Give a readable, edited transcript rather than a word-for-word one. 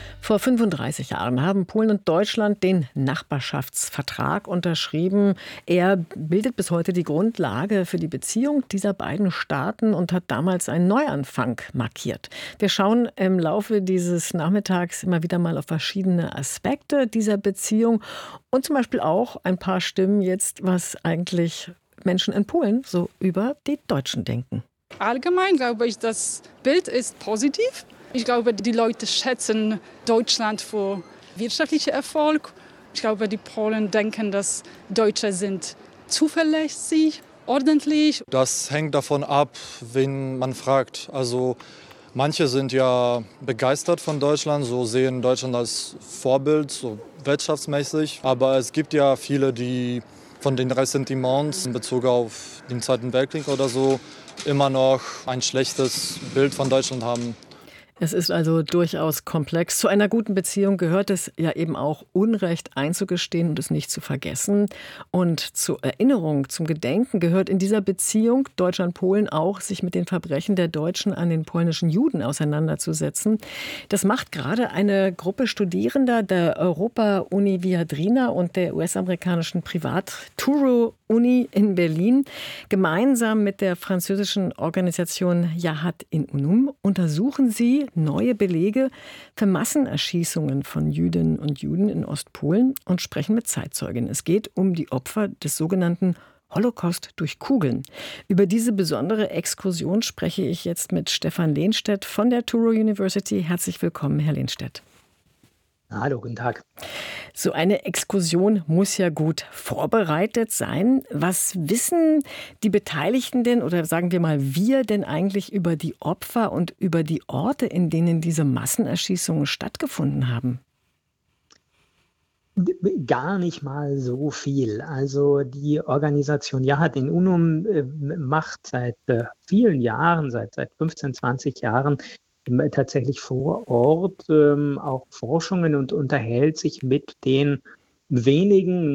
Vor 35 Jahren haben Polen und Deutschland den Nachbarschaftsvertrag unterschrieben. Er bildet bis heute die Grundlage für die Beziehung dieser beiden Staaten und hat damals einen Neuanfang markiert. Wir schauen im Laufe dieses Nachmittags immer wieder mal auf verschiedene Aspekte dieser Beziehung und zum Beispiel auch ein paar Stimmen jetzt, was eigentlich Menschen in Polen so über die Deutschen denken. Allgemein glaube ich, das Bild ist positiv. Ich glaube, die Leute schätzen Deutschland für wirtschaftlichen Erfolg. Ich glaube, die Polen denken, dass Deutsche sind zuverlässig, ordentlich. Das hängt davon ab, wen man fragt. Also manche sind ja begeistert von Deutschland, so sehen Deutschland als Vorbild, so wirtschaftsmäßig. Aber es gibt ja viele, die von den Ressentiments in Bezug auf den Zweiten Weltkrieg oder so immer noch ein schlechtes Bild von Deutschland haben. Es ist also durchaus komplex. Zu einer guten Beziehung gehört es ja eben auch, Unrecht einzugestehen und es nicht zu vergessen. Und zur Erinnerung, zum Gedenken gehört in dieser Beziehung Deutschland-Polen auch, sich mit den Verbrechen der Deutschen an den polnischen Juden auseinanderzusetzen. Das macht gerade eine Gruppe Studierender der Europa-Uni Viadrina und der US-amerikanischen Privat-Touro-Uni in Berlin. Gemeinsam mit der französischen Organisation Yad in Unum untersuchen sie neue Belege für Massenerschießungen von Jüdinnen und Juden in Ostpolen und sprechen mit Zeitzeugen. Es geht um die Opfer des sogenannten Holocaust durch Kugeln. Über diese besondere Exkursion spreche ich jetzt mit Stefan Lehnstedt von der Touro University. Herzlich willkommen, Herr Lehnstedt. Hallo, guten Tag. So eine Exkursion muss ja gut vorbereitet sein. Was wissen die Beteiligten denn oder sagen wir mal wir denn eigentlich über die Opfer und über die Orte, in denen diese Massenerschießungen stattgefunden haben? Gar nicht mal so viel. Also die Organisation Yad in Unum macht seit vielen Jahren, seit 15, 20 Jahren tatsächlich vor Ort auch Forschungen und unterhält sich mit den wenigen